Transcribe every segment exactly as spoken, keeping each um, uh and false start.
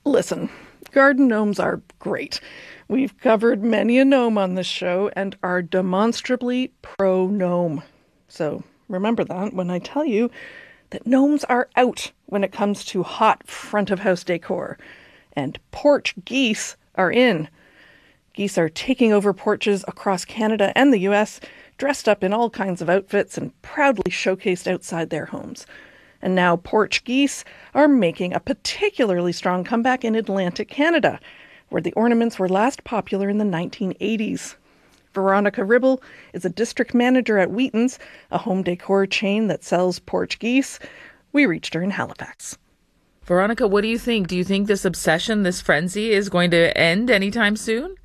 Listen, garden gnomes are great. We've covered many a gnome on this show and are demonstrably pro-gnome. So remember that when I tell you that gnomes are out when it comes to hot front-of-house decor. And porch geese are in. Geese are taking over porches across Canada and the U S, dressed up in all kinds of outfits and proudly showcased outside their homes. And now porch geese are making a particularly strong comeback in Atlantic Canada, where the ornaments were last popular in the nineteen eighties. Veronica Ribble is a district manager at Wheaton's, a home decor chain that sells porch geese. We reached her in Halifax. Veronica, what do you think? Do you think this obsession, this frenzy is going to end anytime soon?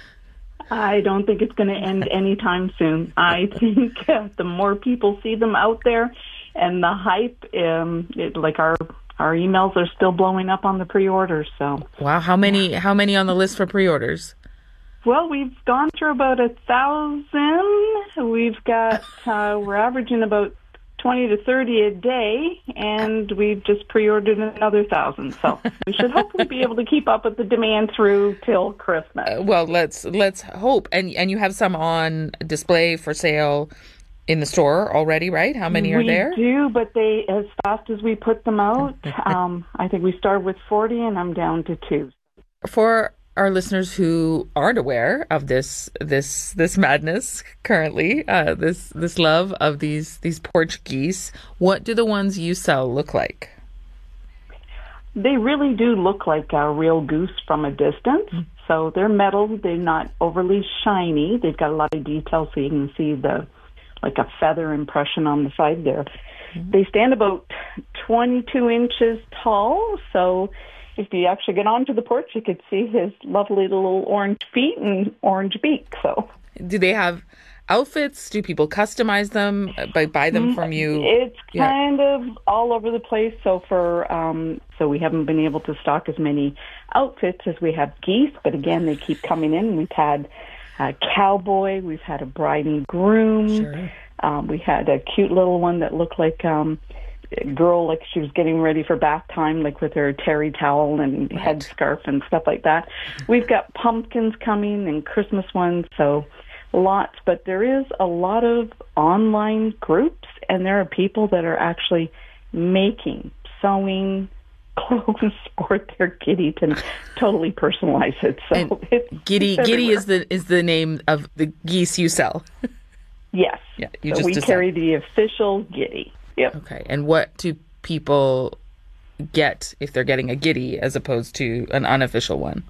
I don't think it's going to end anytime soon. I think uh, the more people see them out there and the hype, um, it, like our our emails are still blowing up on the pre-orders. So wow, how many how many on the list for pre-orders? Well, we've gone through about a thousand. We've got uh, we're averaging about twenty to thirty a day, and we've just pre-ordered another thousand. So we should hopefully be able to keep up with the demand through till Christmas. Uh, well, let's let's hope. And and you have some on display for sale in the store already, right? How many are we there? We do, but they as fast as we put them out. um, I think we started with forty, and I'm down to two. For our listeners who aren't aware of this this this madness currently, uh, this this love of these these porch geese, what do the ones you sell look like? They really do look like a real goose from a distance. Mm-hmm. So they're metal. They're not overly shiny. They've got a lot of detail, so you can see the like a feather impression on the side there. Mm-hmm. They stand about twenty-two inches tall, so if you actually get onto the porch, you could see his lovely little orange feet and orange beak. So, do they have outfits? Do people customize them, buy, buy them from you? It's kind yeah. of all over the place. So for um, so we haven't been able to stock as many outfits as we have geese, but again, they keep coming in. We've had a cowboy, we've had a bride and groom, sure. um, we had a cute little one that looked like um, girl, like she was getting ready for bath time, like with her terry towel and right. headscarf and stuff like that. We've got pumpkins coming and Christmas ones, so lots. But there is a lot of online groups, and there are people that are actually making, sewing clothes for their kitty to totally personalize it. So and it's, Giddy, it's Giddy is the is the name of the geese you sell. Yes. Yeah, you so just we decide. carry the official Giddy. Yep. Okay. And what do people get if they're getting a Giddy as opposed to an unofficial one?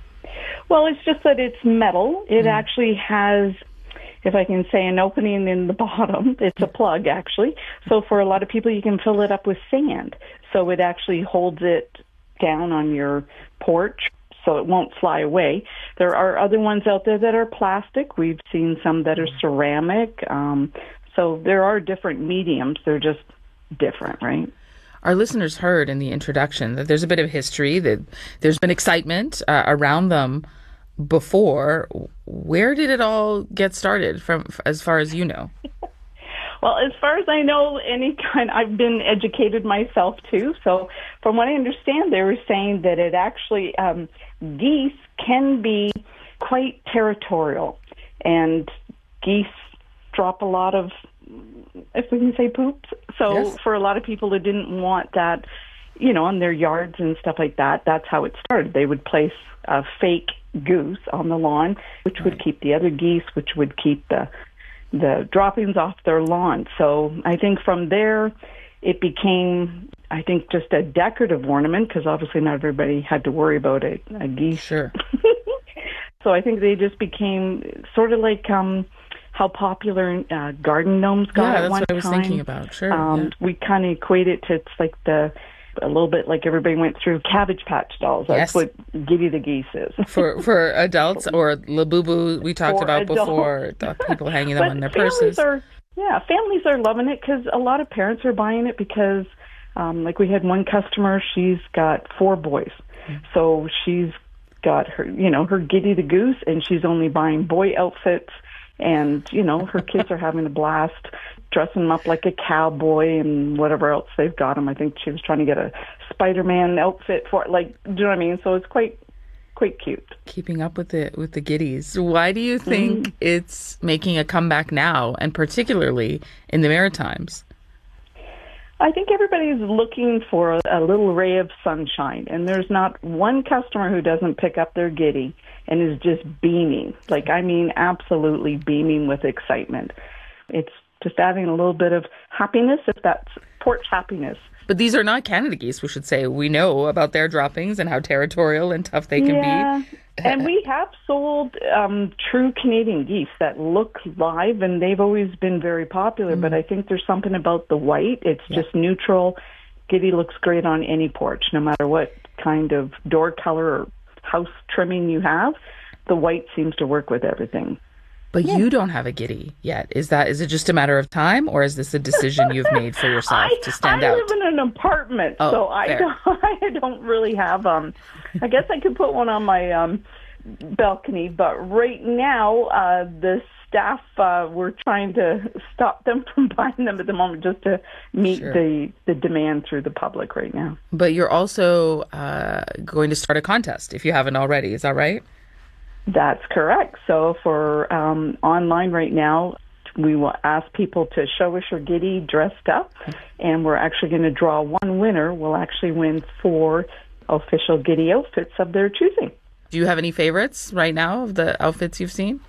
Well, it's just that it's metal. It mm. actually has, if I can say, an opening in the bottom. It's a plug, actually. So for a lot of people, you can fill it up with sand. So it actually holds it down on your porch so it won't fly away. There are other ones out there that are plastic. We've seen some that are ceramic. Um, so there are different mediums. They're just different, right? Our listeners heard in the introduction that there's a bit of history, that there's been excitement uh, around them before. Where did it all get started, from as far as you know? Well, as far as I know, any kind, I've been educated myself too. So from what I understand, they were saying that it actually, um, geese can be quite territorial, and geese drop a lot of, if we can say, poops. So yes. For a lot of people who didn't want that, you know, on their yards and stuff like that, that's how it started. They would place a fake goose on the lawn, which right. would keep the other geese, which would keep the the droppings off their lawn. So I think from there, it became, I think, just a decorative ornament, because obviously not everybody had to worry about a, a geese. Sure. So I think they just became sort of like um, how popular uh, garden gnomes got yeah, at that's one what I was time. thinking about. Sure. Um, yeah. We kind of equate it to, it's like the, a little bit like everybody went through Cabbage Patch Dolls. That's yes. what Giddy the Geese is. For for adults, or Labubu we talked For about adults. before, the people hanging them but on their families purses. Are, yeah, families are loving it, because a lot of parents are buying it because, um, like we had one customer, she's got four boys. Mm-hmm. So she's got her, you know, her Giddy the Goose, and she's only buying boy outfits, And, you know, her kids are having a blast dressing them up like a cowboy and whatever else they've got them. I think she was trying to get a Spider-Man outfit for it. Like, do you know what I mean? So it's quite quite cute. Keeping up with the with the Giddies. Why do you think mm. it's making a comeback now, and particularly in the Maritimes? I think everybody's looking for a, a little ray of sunshine, and there's not one customer who doesn't pick up their Giddy and is just beaming. Like, I mean, absolutely beaming with excitement. It's just adding a little bit of happiness, if that's porch happiness. But these are not Canada geese, we should say. We know about their droppings and how territorial and tough they can yeah. be. And we have sold um, true Canadian geese that look live, and they've always been very popular. Mm. But I think there's something about the white. It's yeah. just neutral. Giddy looks great on any porch, no matter what kind of door color or house trimming you have. The white seems to work with everything. But yeah. you don't have a Giddy yet. Is that is it just a matter of time, or is this a decision you've made for yourself I, to stand I out? I live in an apartment, oh, so I don't, I don't really have. Um, I guess I could put one on my um, balcony, but right now uh, the staff uh, we're trying to stop them from buying them at the moment, just to meet sure. the the demand through the public right now. But you're also uh, going to start a contest if you haven't already. Is that right? That's correct. So for um, online right now, we will ask people to show us your Giddy dressed up, and we're actually going to draw one winner. We'll actually win four official Giddy outfits of their choosing. Do you have any favorites right now of the outfits you've seen?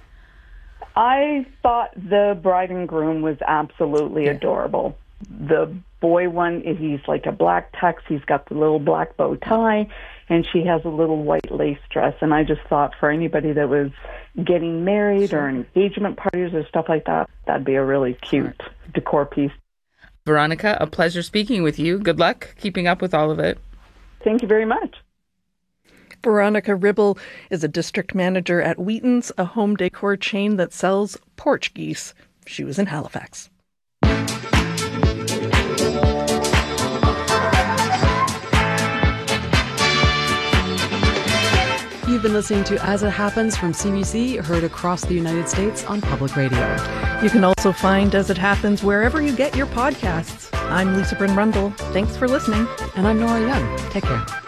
I thought the bride and groom was absolutely yeah. adorable. The boy one, he's like a black tux. He's got the little black bow tie, and she has a little white lace dress. And I just thought for anybody that was getting married sure. or engagement parties or stuff like that, that'd be a really cute sure. decor piece. Veronica, a pleasure speaking with you. Good luck keeping up with all of it. Thank you very much. Veronica Ribble is a district manager at Wheaton's, a home decor chain that sells porch geese. She was in Halifax. You've been listening to As It Happens from C B C, heard across the United States on Public Radio. You can also find As It Happens wherever you get your podcasts. I'm Lisa Bryn Rundle. Thanks for listening. And I'm Nora Young. Take care.